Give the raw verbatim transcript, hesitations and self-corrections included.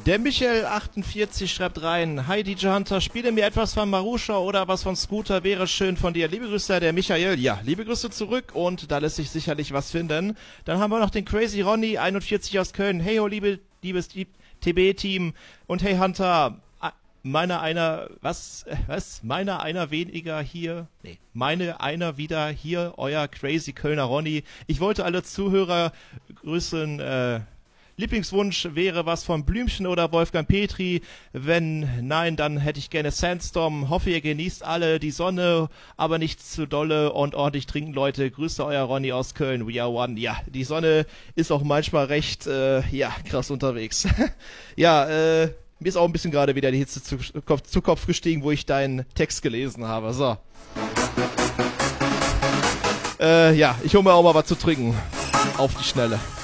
Der Michael achtundvierzig schreibt rein: Hi D J Hunter, spiele mir etwas von Marusha oder was von Scooter, wäre schön von dir. Liebe Grüße, der Michael. Ja, liebe Grüße zurück und da lässt sich sicherlich was finden. Dann haben wir noch den Crazy Ronny, einundvierzig aus Köln. Hey ho, liebe, liebes T B-Team und hey Hunter, meiner einer, was, was, meiner einer weniger hier, nee, meine einer wieder hier, euer Crazy Kölner Ronny. Ich wollte alle Zuhörer grüßen, äh, Lieblingswunsch wäre was von Blümchen oder Wolfgang Petri. Wenn nein, dann hätte ich gerne Sandstorm. Hoffe, ihr genießt alle die Sonne, aber nicht zu dolle und ordentlich trinken, Leute. Grüße, euer Ronny aus Köln. We are one. Ja, die Sonne ist auch manchmal recht, äh, ja, krass unterwegs. ja, äh, mir ist auch ein bisschen gerade wieder die Hitze zu Kopf, zu Kopf gestiegen, wo ich deinen Text gelesen habe. So. Äh, ja, ich hole mir auch mal was zu trinken. Auf die Schnelle.